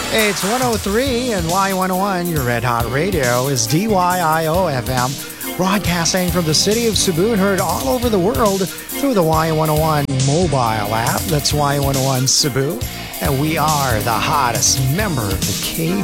It's 103 and Y101, your Red Hot Radio, is DYIO FM, broadcasting from the city of Cebu and heard all over the world through the Y101 mobile app. That's Y101 Cebu. And we are the hottest member of the K